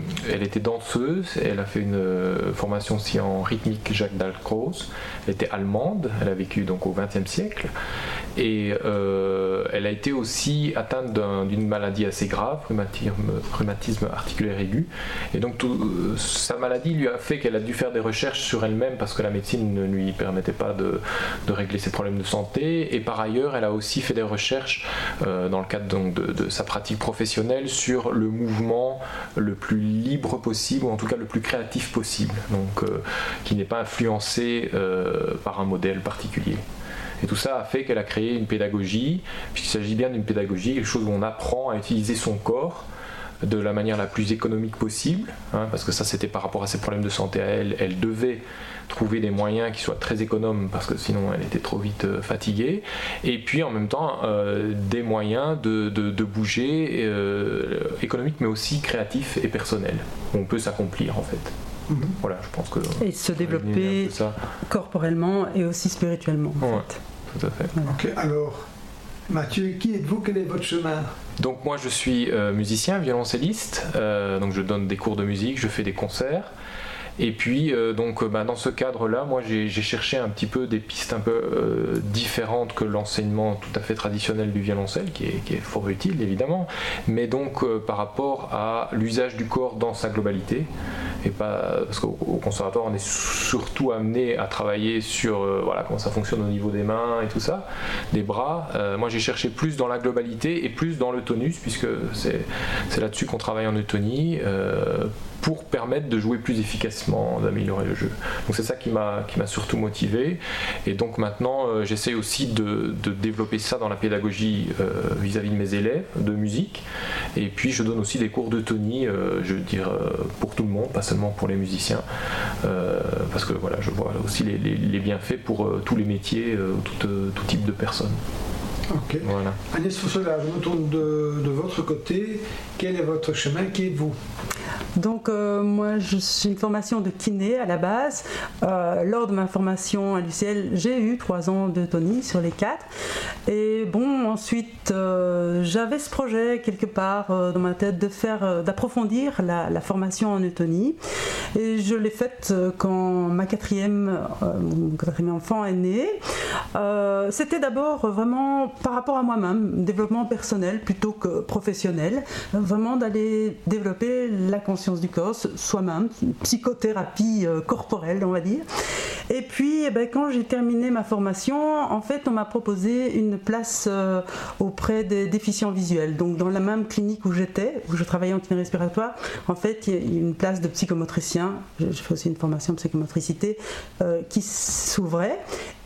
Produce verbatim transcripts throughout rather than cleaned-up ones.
elle était danseuse, elle a fait une euh, formation aussi en rythmique Jacques Dalcroze, elle était allemande, elle a vécu donc au vingtième siècle, et euh, elle a été aussi atteinte d'un, d'une maladie assez grave, rhumatisme, rhumatisme articulaire aigu, et donc tout, euh, sa maladie lui a fait qu'elle a dû faire des recherches sur elle-même parce que la médecine ne lui permettait pas de, de régler ses problèmes de santé, et par ailleurs elle a aussi fait des recherches euh, dans le cadre donc, de, de sa pratique professionnelle sur le mouvement le plus libre possible, ou en tout cas le plus créatif possible, donc euh, qui n'est pas influencé euh, par un modèle particulier. Et tout ça a fait qu'elle a créé une pédagogie, puisqu'il s'agit bien d'une pédagogie, quelque chose où on apprend à utiliser son corps de la manière la plus économique possible, hein, parce que ça c'était par rapport à ses problèmes de santé à elle, elle devait trouver des moyens qui soient très économes parce que sinon elle était trop vite euh, fatiguée, et puis en même temps euh, des moyens de, de, de bouger euh, économiques mais aussi créatifs et personnels, où on peut s'accomplir en fait. Mmh. Voilà, je pense que... Et se développer corporellement et aussi spirituellement en ouais, fait. Tout à fait. Voilà. Ok, alors Mathieu, qui êtes-vous? Quel est votre chemin? Donc moi je suis euh, musicien, violoncelliste, euh, donc je donne des cours de musique, je fais des concerts. Et puis euh, donc bah, dans ce cadre-là, moi j'ai, j'ai cherché un petit peu des pistes un peu euh, différentes que l'enseignement tout à fait traditionnel du violoncelle, qui est, qui est fort utile évidemment, mais donc euh, par rapport à l'usage du corps dans sa globalité, et pas parce qu'au au conservatoire on est surtout amené à travailler sur euh, voilà comment ça fonctionne au niveau des mains et tout ça, des bras. Euh, moi j'ai cherché plus dans la globalité et plus dans le tonus, puisque c'est, c'est là-dessus qu'on travaille en eutonie. Euh, pour permettre de jouer plus efficacement, d'améliorer le jeu. Donc c'est ça qui m'a, qui m'a surtout motivé. Et donc maintenant, euh, j'essaie aussi de, de développer ça dans la pédagogie euh, vis-à-vis de mes élèves de musique. Et puis je donne aussi des cours d'eutonie, euh, je veux dire, euh, pour tout le monde, pas seulement pour les musiciens. Euh, parce que voilà, je vois aussi les, les, les bienfaits pour euh, tous les métiers, euh, tout, euh, tout type de personnes. Ok. Voilà. Agnès Fossola, je me tourne de, de votre côté. Quel est votre chemin? Qui êtes-vous? Donc euh, moi je suis une formation de kiné à la base. Euh, lors de ma formation à l'U C L, j'ai eu trois ans d'eutonie sur les quatre. Et bon, ensuite euh, j'avais ce projet quelque part euh, dans ma tête de faire, euh, d'approfondir la, la formation en eutonie. Et je l'ai faite euh, quand ma quatrième, euh, mon quatrième enfant est né. Euh, c'était d'abord vraiment par rapport à moi-même, développement personnel plutôt que professionnel, vraiment d'aller développer la conscience du corps, soi-même, psychothérapie euh, corporelle on va dire. Et puis eh ben, quand j'ai terminé ma formation, en fait on m'a proposé une place euh, auprès des déficients visuels, donc dans la même clinique où j'étais, où je travaillais en kiné respiratoire, en fait il y a une place de psychomotricien, je, je fais aussi une formation en psychomotricité euh, qui s'ouvrait,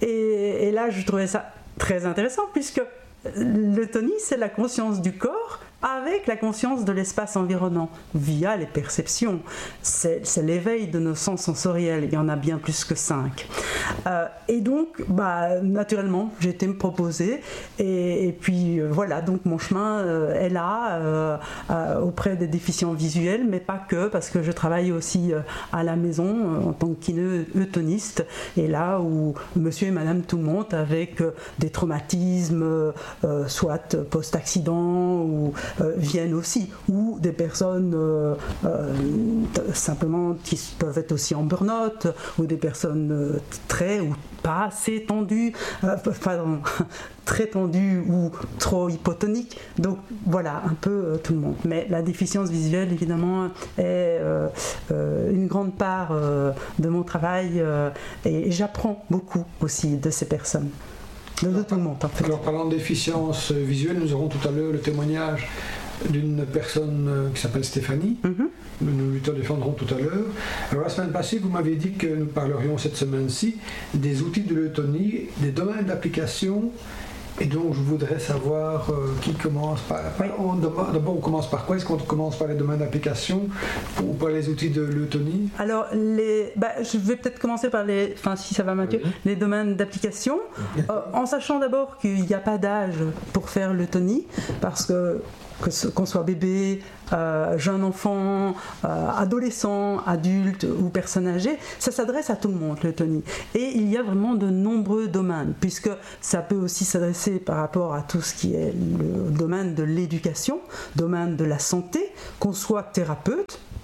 et, et là je trouvais ça très intéressant puisque l'eutonie c'est la conscience du corps avec la conscience de l'espace environnant, via les perceptions. C'est, c'est l'éveil de nos sens sensoriels, il y en a bien plus que cinq. Euh, et donc, bah, naturellement, j'ai été me proposer, et, et puis euh, voilà, donc mon chemin euh, est là, euh, euh, auprès des déficients visuels, mais pas que, parce que je travaille aussi euh, à la maison, euh, en tant que kiné-eutoniste, et là où monsieur et madame tout le monde, avec euh, des traumatismes, euh, soit post-accident, ou Euh, viennent aussi, ou des personnes euh, euh, t- simplement qui peuvent être aussi en burn-out, ou des personnes euh, très ou pas assez tendues, euh, pardon, très tendues ou trop hypotoniques. Donc voilà, un peu euh, tout le monde. Mais la déficience visuelle, évidemment, est euh, euh, une grande part euh, de mon travail, euh, et, et j'apprends beaucoup aussi de ces personnes. De, de tout le monde, en fait. Alors, parlant de déficience visuelle, nous aurons tout à l'heure le témoignage d'une personne qui s'appelle Stéphanie. Mm-hmm. Nous lui défendrons tout à l'heure. Alors, la semaine passée, vous m'aviez dit que nous parlerions cette semaine-ci des outils de l'eutonie, des domaines d'application. Et donc, je voudrais savoir euh, qui commence par... Oui. On, d'abord, on commence par quoi? Est-ce qu'on commence par les domaines d'application ou par les outils de l'eutonie? Alors, les, bah, je vais peut-être commencer par les... Enfin, si ça va, Mathieu. Oui. Les domaines d'application. Euh, en sachant d'abord qu'il n'y a pas d'âge pour faire l'eutonie, parce que Que ce, qu'on soit bébé, euh, jeune enfant, euh, adolescent, adulte ou personne âgée, ça s'adresse à tout le monde, l'eutonie. Et il y a vraiment de nombreux domaines, puisque ça peut aussi s'adresser par rapport à tout ce qui est le domaine de l'éducation, domaine de la santé, qu'on soit thérapeute,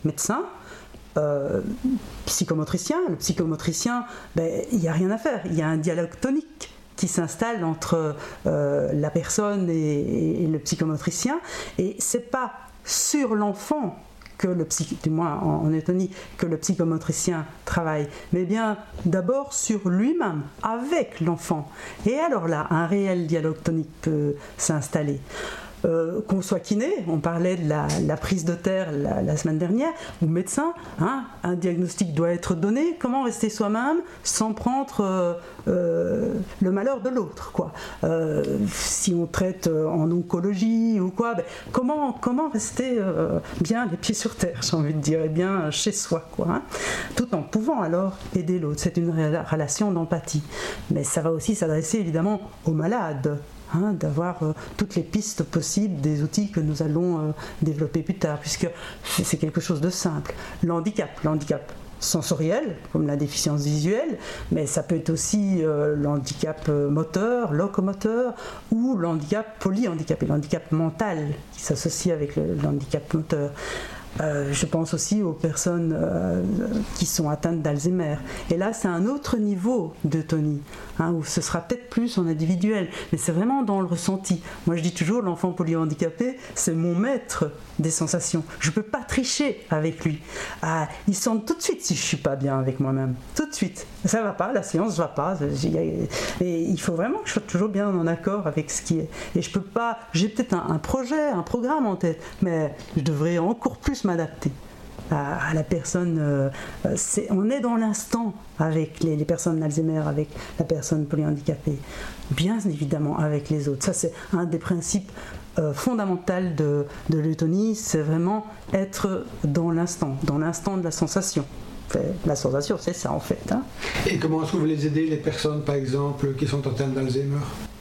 médecin, euh, psychomotricien. Le psychomotricien, ben, il n'y a rien à faire, il y a un dialogue tonique qui s'installe entre euh, la personne et, et le psychomotricien, et c'est pas sur l'enfant que le psy, du moins en, en eutonie, que le psychomotricien travaille, mais bien d'abord sur lui-même, avec l'enfant. Et alors là, un réel dialogue tonique peut s'installer. Euh, qu'on soit kiné, on parlait de la, la prise de terre la, la semaine dernière, ou médecin, hein, un diagnostic doit être donné, comment rester soi-même sans prendre euh, euh, le malheur de l'autre, quoi. Euh, si on traite en oncologie ou quoi, ben, comment, comment rester euh, bien les pieds sur terre, j'ai envie de dire, et bien chez soi, quoi, hein, tout en pouvant alors aider l'autre. C'est une relation d'empathie, mais ça va aussi s'adresser évidemment aux malades. Hein, d'avoir euh, toutes les pistes possibles des outils que nous allons euh, développer plus tard, puisque c'est quelque chose de simple. Le handicap, le handicap sensoriel, comme la déficience visuelle, mais ça peut être aussi euh, le handicap moteur, locomoteur, ou le handicap polyhandicapé, le handicap mental qui s'associe avec le, le handicap moteur. Euh, je pense aussi aux personnes euh, qui sont atteintes d'Alzheimer. Et là, c'est un autre niveau d'eutonie, hein, où ce sera peut-être plus en individuel, mais c'est vraiment dans le ressenti. Moi, je dis toujours, l'enfant polyhandicapé, c'est mon maître des sensations. Je ne peux pas tricher avec lui. Ah, il sent tout de suite si je ne suis pas bien avec moi-même. Tout de suite. Ça ne va pas, la séance ne va pas. Et il faut vraiment que je sois toujours bien en accord avec ce qui est. Et je peux pas... J'ai peut-être un, un projet, un programme en tête, mais je devrais encore plus m'adapter à, à la personne. Euh, c'est, on est dans l'instant avec les, les personnes d'Alzheimer, avec la personne polyhandicapée. Bien évidemment avec les autres. Ça, c'est un des principes Euh, fondamentale de, de l'eutonie, c'est vraiment être dans l'instant, dans l'instant de la sensation. Enfin, la sensation, c'est ça en fait. Hein. Et comment est-ce que vous les aidez, les personnes par exemple qui sont atteintes d'Alzheimer ?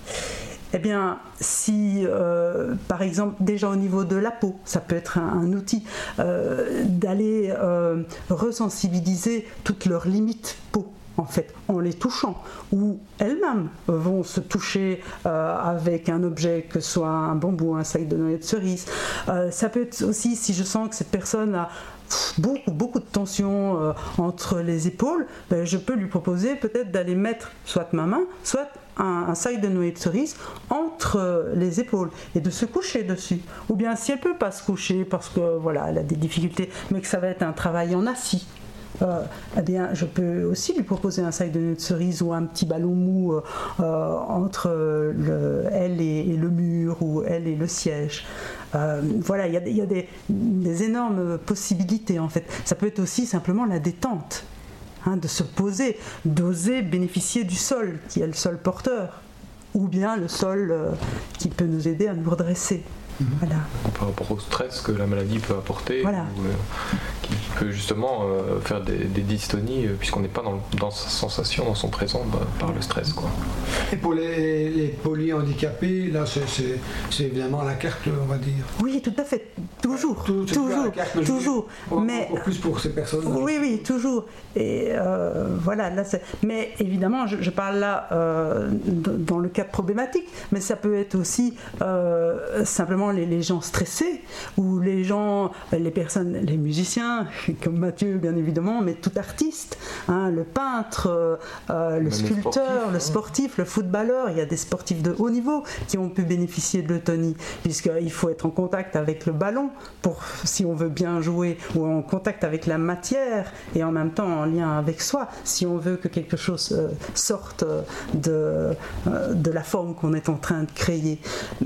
Eh bien, si, euh, par exemple, déjà au niveau de la peau, ça peut être un, un outil euh, d'aller euh, resensibiliser toutes leurs limites peau. En fait, en les touchant, ou elles-mêmes vont se toucher euh, avec un objet, que ce soit un bambou, un sac de noyer de cerise. Euh, ça peut être aussi, si je sens que cette personne a beaucoup, beaucoup de tension euh, entre les épaules, ben, je peux lui proposer peut-être d'aller mettre soit ma main, soit un, un sac de noyer de cerise entre euh, les épaules et de se coucher dessus. Ou bien si elle ne peut pas se coucher parce que voilà, elle a des difficultés, mais que ça va être un travail en assis, Euh, eh bien, je peux aussi lui proposer un sac de noix de cerise ou un petit ballon mou euh, euh, entre le, elle et, et le mur, ou elle et le siège. Euh, voilà, il y, y a des, des énormes possibilités en fait. Ça peut être aussi simplement la détente, hein, de se poser, d'oser bénéficier du sol, qui est le sol porteur, ou bien le sol euh, qui peut nous aider à nous redresser. Mmh. Voilà. Par rapport au stress que la maladie peut apporter, voilà. ou, euh, qui peut justement euh, faire des, des dystonies, euh, puisqu'on n'est pas dans, dans sa sensation, dans son présent, bah, par le stress, quoi. Et pour les, les polyhandicapés, là c'est, c'est, c'est évidemment à la carte, on va dire. Oui, tout à fait, toujours, tout, toujours, carte, mais toujours. Mais encore plus pour ces personnes. Oui, oui, toujours. Et euh, voilà, là, c'est... mais évidemment, je, je parle là euh, dans le cadre problématique, mais ça peut être aussi euh, simplement les, les gens stressés, ou les gens, les personnes, les musiciens, comme Mathieu bien évidemment, mais tout artiste, hein, le peintre, euh, le sculpteur, le sportif, le sportif, le footballeur. Il y a des sportifs de haut niveau qui ont pu bénéficier de l'eutonie, puisqu'il faut être en contact avec le ballon pour, si on veut bien jouer, ou en contact avec la matière et en même temps en lien avec soi, si on veut que quelque chose euh, sorte de, euh, de la forme qu'on est en train de créer.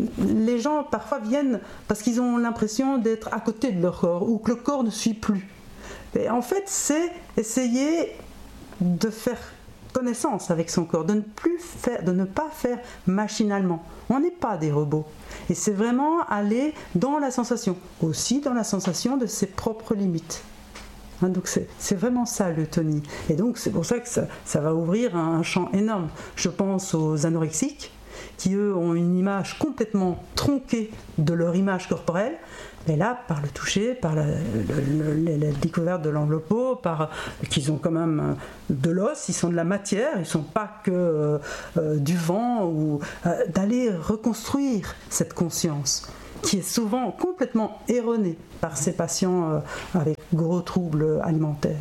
Les gens parfois viennent parce qu'ils ont l'impression d'être à côté de leur corps, ou que le corps ne suit plus. Et en fait, c'est essayer de faire connaissance avec son corps, de ne plus faire, de ne pas faire machinalement. On n'est pas des robots. Et c'est vraiment aller dans la sensation, aussi dans la sensation de ses propres limites. Hein, donc c'est, c'est vraiment ça l'eutonie. Et donc c'est pour ça que ça, ça va ouvrir un, un champ énorme. Je pense aux anorexiques, qui eux ont une image complètement tronquée de leur image corporelle, mais là, par le toucher, par la, le, le, la découverte de l'enveloppement, par qu'ils ont quand même de l'os, ils sont de la matière, ils ne sont pas que euh, du vent, ou euh, d'aller reconstruire cette conscience. qui est souvent complètement erronée par ces patients avec gros troubles alimentaires.